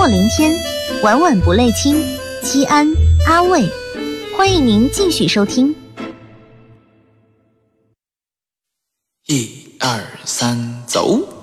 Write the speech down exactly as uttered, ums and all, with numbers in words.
默连天，晚晚不泪倾，西安阿卫，欢迎您继续收听。 一二三，走。